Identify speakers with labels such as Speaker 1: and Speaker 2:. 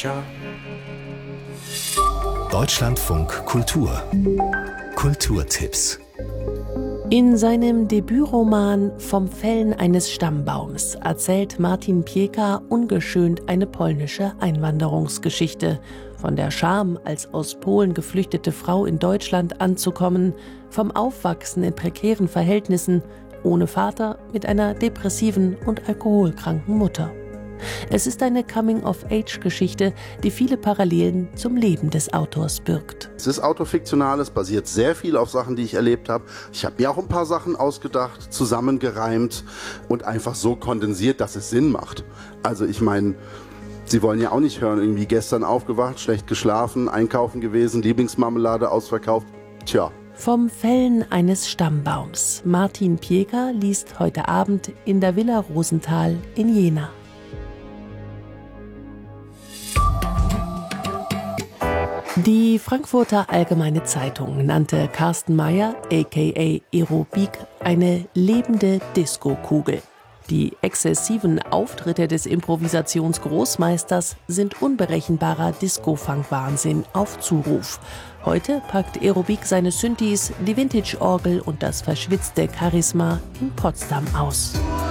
Speaker 1: Deutschlandfunk Kultur. Kulturtipps.
Speaker 2: In seinem Debütroman »Vom Fällen eines Stammbaums« erzählt Martin Pieka ungeschönt eine polnische Einwanderungsgeschichte. Von der Scham, als aus Polen geflüchtete Frau in Deutschland anzukommen, vom Aufwachsen in prekären Verhältnissen, ohne Vater, mit einer depressiven und alkoholkranken Mutter. Es ist eine Coming-of-Age-Geschichte, die viele Parallelen zum Leben des Autors birgt.
Speaker 3: Es ist autofiktional, es basiert sehr viel auf Sachen, die ich erlebt habe. Ich habe mir auch ein paar Sachen ausgedacht, zusammengereimt und einfach so kondensiert, dass es Sinn macht. Also ich meine, Sie wollen ja auch nicht hören, irgendwie gestern aufgewacht, schlecht geschlafen, einkaufen gewesen, Lieblingsmarmelade ausverkauft. Tja.
Speaker 2: Vom Fällen eines Stammbaums. Martin Pieka liest heute Abend in der Villa Rosenthal in Jena. Die Frankfurter Allgemeine Zeitung nannte Carsten Meyer, a.k.a. Aerobik, eine lebende Diskokugel. Die exzessiven Auftritte des Improvisationsgroßmeisters sind unberechenbarer Disco-Funk-Wahnsinn auf Zuruf. Heute packt Aerobik seine Synthes, die Vintage-Orgel und das verschwitzte Charisma in Potsdam aus.